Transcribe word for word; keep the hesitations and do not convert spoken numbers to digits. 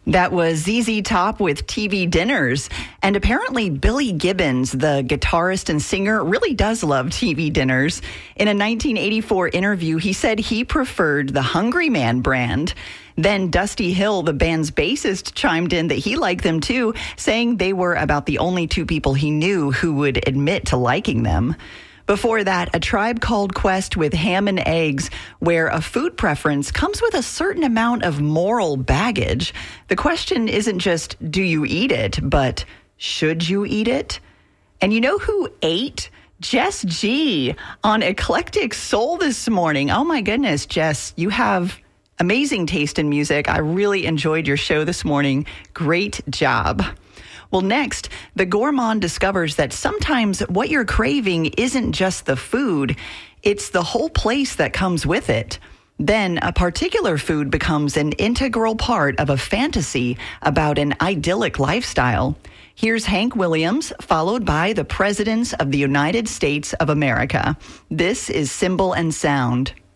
That was Z Z Top with T V Dinners. And apparently Billy Gibbons, the guitarist and singer, really does love T V dinners. In a nineteen eighty-four interview, he said he preferred the Hungry Man brand. Then Dusty Hill, the band's bassist, chimed in that he liked them too, saying they were about the only two people he knew who would admit to liking them. Before that, A Tribe Called Quest with Ham and Eggs, where a food preference comes with a certain amount of moral baggage. The question isn't just, do you eat it, but should you eat it? And you know who ate? Jess G on Eclectic Soul this morning. Oh my goodness, Jess, you have amazing taste in music. I really enjoyed your show this morning. Great job. Well, next, the gourmand discovers that sometimes what you're craving isn't just the food, it's the whole place that comes with it. Then a particular food becomes an integral part of a fantasy about an idyllic lifestyle. Here's Hank Williams, followed by the presidents of the United States of America. This is Symbol and Sound.